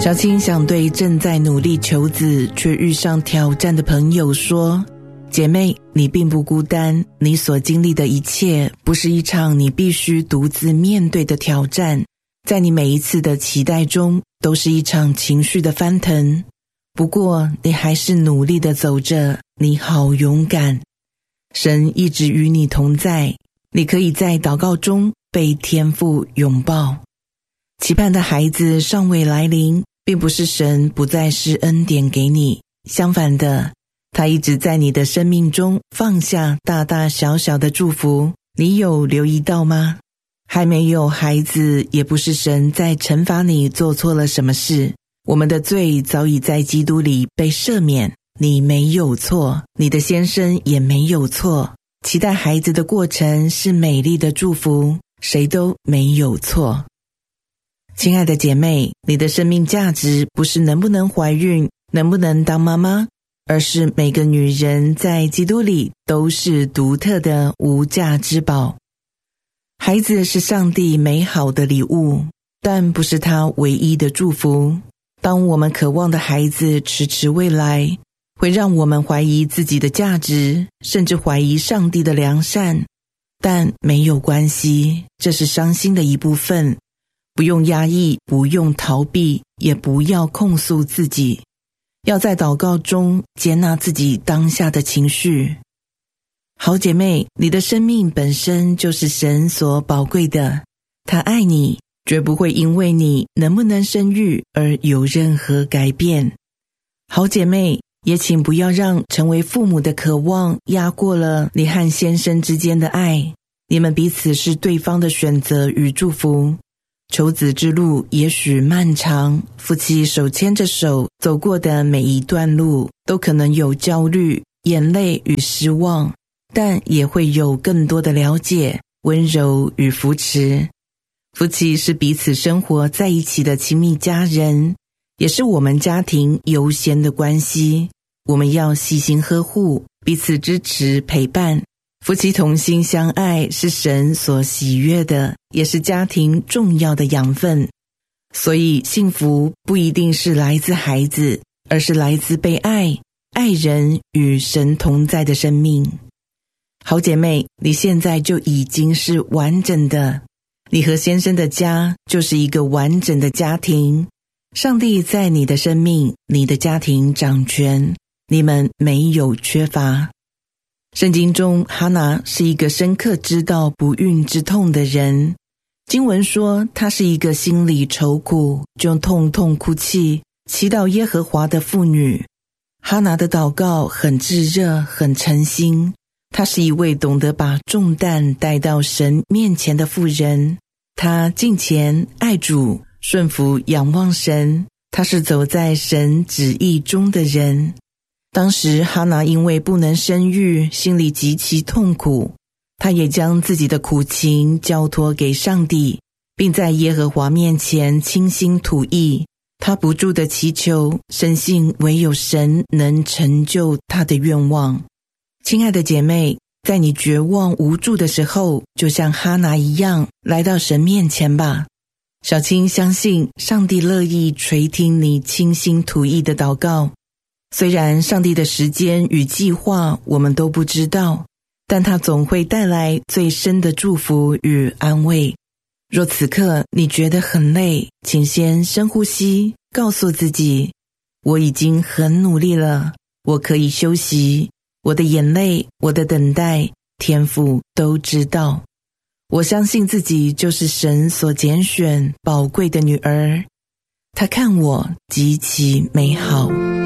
小青想对正在努力求子却遇上挑战的朋友说，姐妹，你并不孤单，你所经历的一切不是一场你必须独自面对的挑战，在你每一次的期待中都是一场情绪的翻腾，不过你还是努力地走着，你好勇敢，神一直与你同在，你可以在祷告中被天父拥抱。期盼的孩子尚未来临，并不是神不再施恩典给你，相反的，他一直在你的生命中放下大大小小的祝福，你有留意到吗？还没有孩子，也不是神在惩罚你做错了什么事，我们的罪早已在基督里被赦免，你没有错，你的先生也没有错，期待孩子的过程是美丽的祝福，谁都没有错。亲爱的姐妹，你的生命价值不是能不能怀孕，能不能当妈妈，而是每个女人在基督里都是独特的无价之宝。孩子是上帝美好的礼物，但不是他唯一的祝福。当我们渴望的孩子迟迟未来，会让我们怀疑自己的价值，甚至怀疑上帝的良善。但没有关系，这是伤心的一部分。不用压抑，不用逃避，也不要控诉自己，要在祷告中接纳自己当下的情绪。好姐妹，你的生命本身就是神所宝贵的，他爱你，绝不会因为你能不能生育而有任何改变。好姐妹，也请不要让成为父母的渴望压过了你和先生之间的爱，你们彼此是对方的选择与祝福。求子之路也许漫长，夫妻手牵着手走过的每一段路都可能有焦虑、眼泪与失望，但也会有更多的了解、温柔与扶持。夫妻是彼此生活在一起的亲密家人，也是我们家庭优先的关系，我们要细心呵护，彼此支持陪伴。夫妻同心相爱是神所喜悦的，也是家庭重要的养分。所以幸福不一定是来自孩子，而是来自被爱、爱人与神同在的生命。好姐妹，你现在就已经是完整的，你和先生的家就是一个完整的家庭。上帝在你的生命、你的家庭掌权，你们没有缺乏。圣经中，哈拿是一个深刻知道不孕之痛的人。经文说，她是一个心里愁苦，就痛痛哭泣，祈祷耶和华的妇女。哈拿的祷告很炙热，很诚心。她是一位懂得把重担带到神面前的妇人。她敬虔爱主，顺服仰望神。她是走在神旨意中的人。当时哈拿因为不能生育，心里极其痛苦，她也将自己的苦情交托给上帝，并在耶和华面前倾心吐意。她不住地祈求，深信唯有神能成就她的愿望。亲爱的姐妹，在你绝望无助的时候，就像哈拿一样，来到神面前吧。小青相信上帝乐意垂听你倾心吐意的祷告。虽然上帝的时间与计划我们都不知道，但他总会带来最深的祝福与安慰。若此刻你觉得很累，请先深呼吸，告诉自己，我已经很努力了，我可以休息，我的眼泪，我的等待，天父都知道。我相信自己就是神所拣选宝贵的女儿，他看我极其美好。